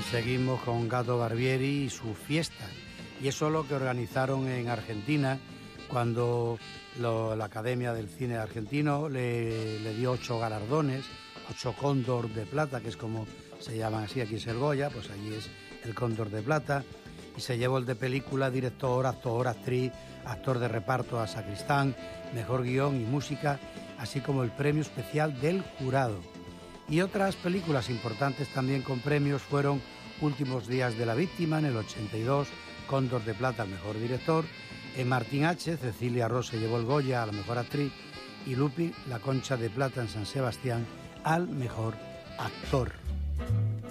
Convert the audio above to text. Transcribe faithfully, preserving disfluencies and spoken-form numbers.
seguimos con Gato Barbieri y su fiesta. Y eso es lo que organizaron en Argentina cuando lo, la Academia del Cine Argentino le, le dio ocho galardones, ocho Cóndor de Plata, que es como se llaman así, aquí es el Goya, pues allí es el Cóndor de Plata, y se llevó el de película, director, actor, actriz, actor de reparto a Sacristán, mejor guión y música, así como el premio especial del jurado. Y otras películas importantes también con premios fueron Últimos días de la víctima en el ochenta y dos, Cóndor de Plata al mejor director, en Martín H, Cecilia Ross se llevó el Goya a la mejor actriz y Lupi la Concha de Plata en San Sebastián al mejor actor.